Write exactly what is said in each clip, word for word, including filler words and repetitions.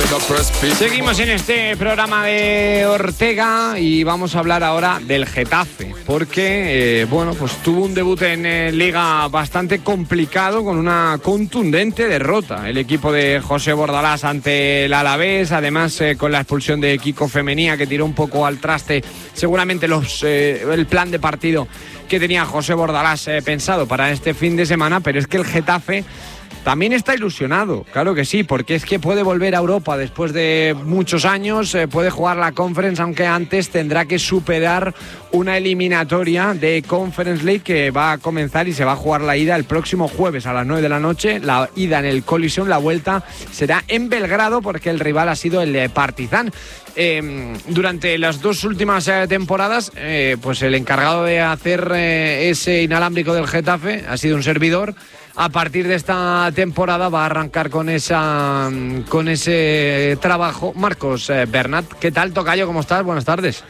Seguimos en este programa de Ortega y vamos a hablar ahora del Getafe, porque eh, bueno, pues tuvo un debut en eh, Liga bastante complicado con una contundente derrota. El equipo de José Bordalás ante el Alavés, además eh, con la expulsión de Kiko Femenía, que tiró un poco al traste seguramente los eh, el plan de partido que tenía José Bordalás eh, pensado para este fin de semana, pero es que el Getafe también está ilusionado, claro que sí, porque es que puede volver a Europa después de muchos años, eh, puede jugar la Conference, aunque antes tendrá que superar una eliminatoria de Conference League que va a comenzar y se va a jugar la ida el próximo jueves a las nueve de la noche, la ida en el Coliseum, la vuelta será en Belgrado porque el rival ha sido el eh, Partizan. Eh, durante las dos últimas eh, temporadas, eh, pues el encargado de hacer eh, ese inalámbrico del Getafe ha sido un servidor. A partir de esta temporada va a arrancar con esa con ese trabajo Marcos eh, Bernat. ¿Qué tal, tocayo? ¿Cómo estás? Buenas tardes.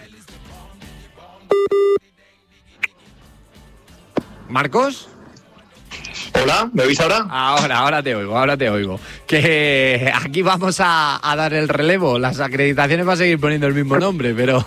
¿Marcos? Hola, ¿me oís ahora? Ahora, ahora te oigo, ahora te oigo. Que aquí vamos a, a dar el relevo. Las acreditaciones va a seguir poniendo el mismo nombre, pero...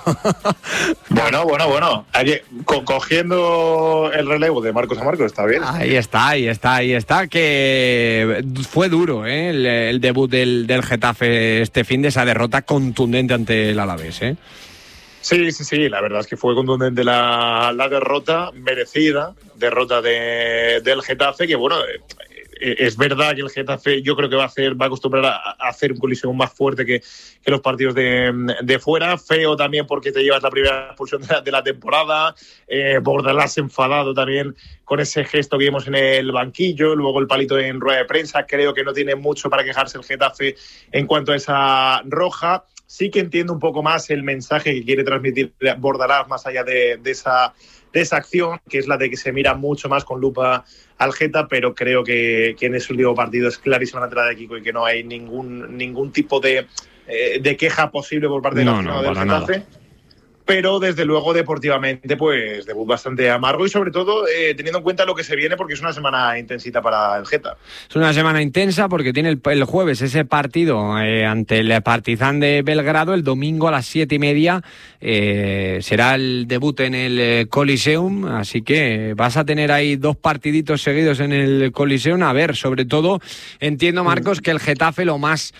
Bueno, bueno, bueno. Allí, co- cogiendo el relevo de Marcos a Marcos, está bien. Ahí está, ahí está, ahí está. Que fue duro, ¿eh? el, el debut del, del Getafe este fin de esa derrota contundente ante el Alavés, ¿eh? Sí, sí, sí, la verdad es que fue contundente la, la derrota, merecida, derrota de, del Getafe, que bueno, eh, es verdad que el Getafe yo creo que va a hacer, va a acostumbrar a, a hacer un colisión más fuerte que, que los partidos de, de fuera, feo también porque te llevas la primera expulsión de la, de la temporada, eh, Bordalás enfadado también con ese gesto que vimos en el banquillo, luego el palito en rueda de prensa, creo que no tiene mucho para quejarse el Getafe en cuanto a esa roja. Sí que entiendo un poco más el mensaje que quiere transmitir Bordalás más allá de, de, esa, de esa acción, que es la de que se mira mucho más con lupa al Geta, pero creo que, que en ese último partido es clarísima la entrada de Kiko y que no hay ningún, ningún tipo de, eh, de queja posible por parte no, de la no, del Getafe. Nada. Pero desde luego deportivamente pues debut bastante amargo y sobre todo eh, teniendo en cuenta lo que se viene porque es una semana intensita para el Geta. Es una semana intensa porque tiene el, el jueves ese partido eh, ante el Partizan de Belgrado, el domingo a las siete y media eh, será el debut en el eh, Coliseum, así que vas a tener ahí dos partiditos seguidos en el Coliseum. A ver, sobre todo entiendo, Marcos, que el Getafe lo más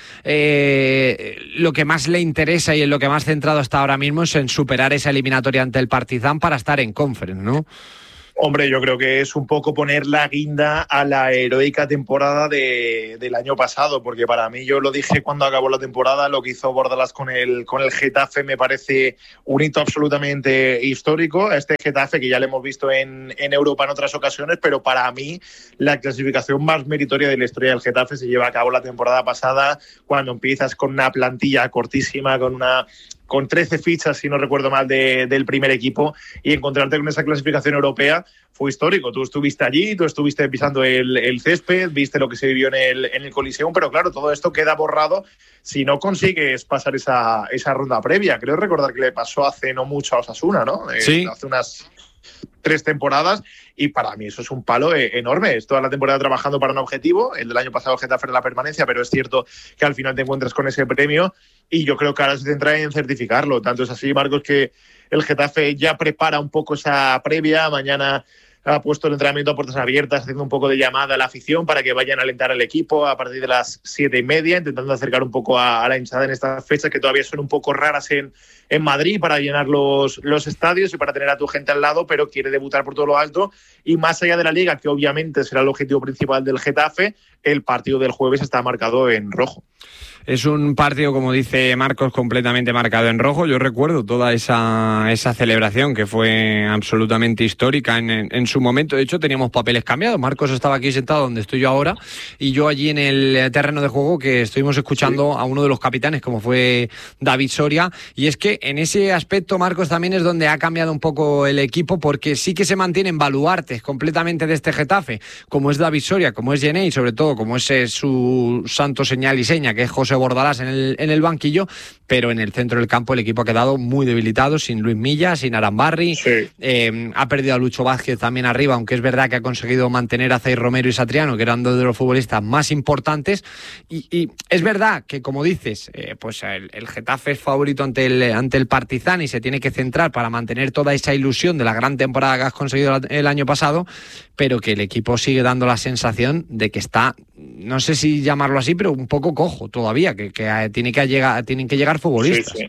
eh, lo que más le interesa y en lo que más centrado está ahora mismo es en superar esa eliminatoria ante el Partizan para estar en Conference, ¿no? Hombre, yo creo que es un poco poner la guinda a la heroica temporada de, del año pasado, porque para mí, yo lo dije cuando acabó la temporada, lo que hizo Bordalás con el, con el Getafe me parece un hito absolutamente histórico. A este Getafe que ya lo hemos visto en, en Europa en otras ocasiones, pero para mí la clasificación más meritoria de la historia del Getafe se lleva a cabo la temporada pasada, cuando empiezas con una plantilla cortísima, con una... con trece fichas, si no recuerdo mal, de, del primer equipo, y encontrarte con esa clasificación europea fue histórico. Tú estuviste allí, tú estuviste pisando el, el césped, viste lo que se vivió en el, en el Coliseum, pero claro, todo esto queda borrado si no consigues pasar esa, esa ronda previa. Creo recordar que le pasó hace no mucho a Osasuna, ¿no? Sí. Eh, hace unas tres temporadas, y para mí eso es un palo eh, enorme. Es toda la temporada trabajando para un objetivo. El del año pasado el Getafe era la permanencia, pero es cierto que al final te encuentras con ese premio y yo creo que ahora se centra en certificarlo. Tanto es así, Marcos, que el Getafe ya prepara un poco esa previa. Mañana ha puesto el entrenamiento a puertas abiertas, haciendo un poco de llamada a la afición para que vayan a alentar al equipo a partir de las siete y media, intentando acercar un poco a, a la hinchada en estas fechas que todavía son un poco raras en, en Madrid, para llenar los, los estadios y para tener a tu gente al lado, pero quiere debutar por todo lo alto. Y más allá de la Liga, que obviamente será el objetivo principal del Getafe, el partido del jueves está marcado en rojo. Es un partido, como dice Marcos, completamente marcado en rojo. Yo recuerdo toda esa, esa celebración que fue absolutamente histórica en, en, en su momento. De hecho, teníamos papeles cambiados. Marcos estaba aquí sentado donde estoy yo ahora y yo allí en el terreno de juego, que estuvimos escuchando sí. a uno de los capitanes, como fue David Soria. Y es que en ese aspecto, Marcos, también es donde ha cambiado un poco el equipo, porque sí que se mantienen baluartes completamente de este Getafe, como es David Soria, como es Jenei, sobre todo todo, como ese es su santo señal y seña, que es José Bordalás en el, en el banquillo, pero en el centro del campo el equipo ha quedado muy debilitado, sin Luis Milla, sin Arambarri, sí. eh, ha perdido a Lucho Vázquez también arriba, aunque es verdad que ha conseguido mantener a Zair Romero y Satriano, que eran dos de los futbolistas más importantes, y, y es verdad que, como dices, eh, pues el, el Getafe es favorito ante el, ante el Partizan y se tiene que centrar para mantener toda esa ilusión de la gran temporada que has conseguido el año pasado, pero que el equipo sigue dando la sensación de que está, no sé si llamarlo así, pero un poco cojo todavía, que, que tiene que llegar, tienen que llegar futbolistas. Sí, sí.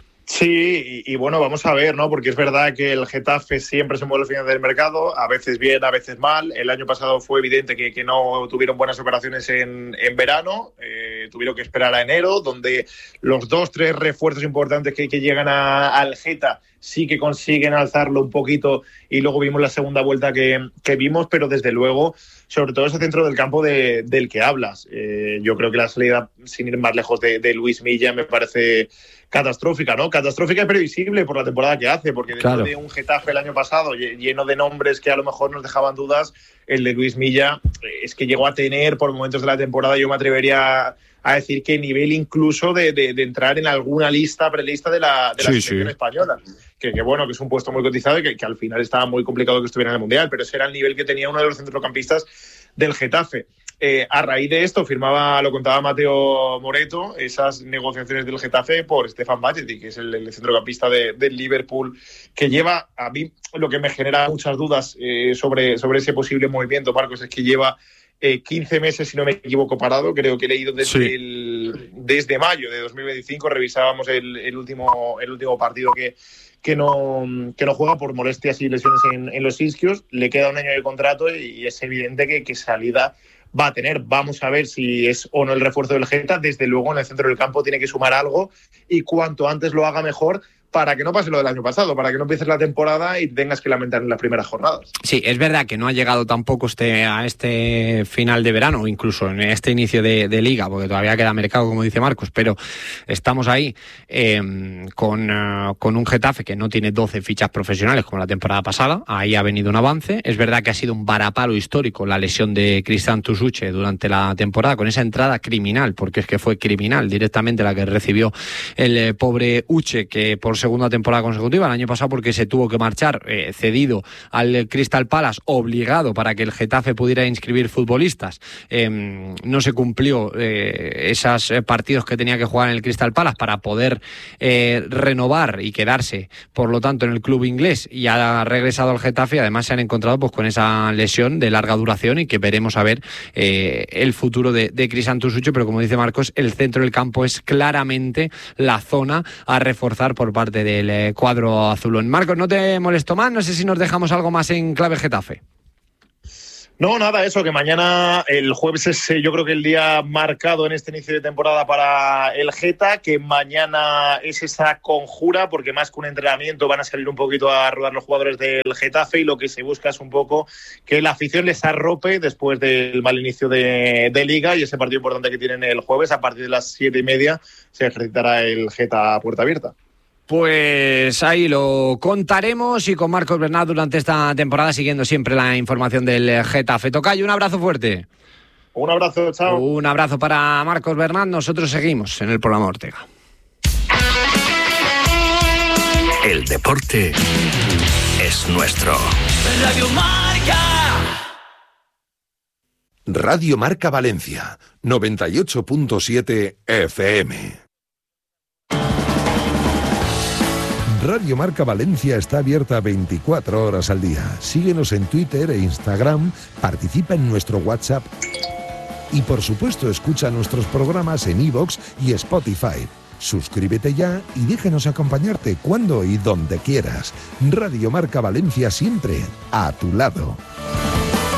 Sí, y, y bueno, vamos a ver, ¿no? Porque es verdad que el Getafe siempre se mueve al final del mercado, a veces bien, a veces mal. El año pasado fue evidente que, que no tuvieron buenas operaciones en, en verano, eh, tuvieron que esperar a enero, donde los dos, tres refuerzos importantes que, que llegan a, al Geta sí que consiguen alzarlo un poquito, y luego vimos la segunda vuelta que, que vimos, pero desde luego, sobre todo ese centro del campo de, del que hablas. Eh, yo creo que la salida, sin ir más lejos, de, de Luis Milla me parece catastrófica, ¿no? Catastrófica y previsible por la temporada que hace, porque dentro claro. de un Getafe el año pasado lleno de nombres que a lo mejor nos dejaban dudas, el de Luis Milla es que llegó a tener por momentos de la temporada, yo me atrevería a decir que nivel incluso de, de, de entrar en alguna lista, prelista de la, de la sí, selección sí. española. Que, que bueno, que es un puesto muy cotizado y que, que al final estaba muy complicado que estuviera en el Mundial, pero ese era el nivel que tenía uno de los centrocampistas del Getafe. Eh, a raíz de esto firmaba, lo contaba Mateo Moreto, esas negociaciones del Getafe por Stefan Bajcetic, que es el, el centrocampista de, del Liverpool, que lleva, a mí lo que me genera muchas dudas eh, sobre, sobre ese posible movimiento, Marcos, es que lleva eh, quince meses, si no me equivoco, parado. Creo que he leído desde, sí. el, desde mayo de dos mil veinticinco, revisábamos el, el, último, el último partido que, que, no, que no juega por molestias y lesiones en, en los isquios. Le queda un año de contrato y, y es evidente que, que salida va a tener. Vamos a ver si es o no el refuerzo del Geta. Desde luego en el centro del campo tiene que sumar algo, y cuanto antes lo haga mejor, para que no pase lo del año pasado, para que no empieces la temporada y tengas que lamentar en las primeras jornadas. Sí, es verdad que no ha llegado tampoco este, a este final de verano, incluso en este inicio de, de liga, porque todavía queda mercado, como dice Marcos, pero estamos ahí eh, con, uh, con un Getafe que no tiene doce fichas profesionales como la temporada pasada. Ahí ha venido un avance. Es verdad que ha sido un varapalo histórico la lesión de Cristian Tusuche durante la temporada, con esa entrada criminal, porque es que fue criminal directamente la que recibió el eh, pobre Uche, que por segunda temporada consecutiva, el año pasado porque se tuvo que marchar, eh, cedido al Crystal Palace, obligado para que el Getafe pudiera inscribir futbolistas. Eh, no se cumplió eh, esos partidos que tenía que jugar en el Crystal Palace para poder eh, renovar y quedarse, por lo tanto, en el club inglés, y ha regresado al Getafe, y además se han encontrado pues con esa lesión de larga duración, y que veremos a ver eh, el futuro de, de Cristian Tusuche, pero como dice Marcos, el centro del campo es claramente la zona a reforzar por parte del cuadro azulón. Marcos, no te molesto más, no sé si nos dejamos algo más en clave Getafe. No, nada, eso, que mañana, el jueves es yo creo que el día marcado en este inicio de temporada para el Geta, que mañana es esa conjura, porque más que un entrenamiento van a salir un poquito a rodar los jugadores del Getafe, y lo que se busca es un poco que la afición les arrope después del mal inicio de, de Liga, y ese partido importante que tienen el jueves, a partir de las siete y media, se ejercitará el Geta a puerta abierta. Pues ahí lo contaremos, y con Marcos Bernat durante esta temporada, siguiendo siempre la información del Getafe. Tocayo, un abrazo fuerte. Un abrazo, chao. Un abrazo para Marcos Bernat. Nosotros seguimos en el programa Ortega. El deporte es nuestro. Radio Marca. Radio Marca Valencia, noventa y ocho punto siete F M. Radio Marca Valencia está abierta veinticuatro horas al día. Síguenos en Twitter e Instagram, participa en nuestro WhatsApp y, por supuesto, escucha nuestros programas en iVoox y Spotify. Suscríbete ya y déjanos acompañarte cuando y donde quieras. Radio Marca Valencia, siempre a tu lado.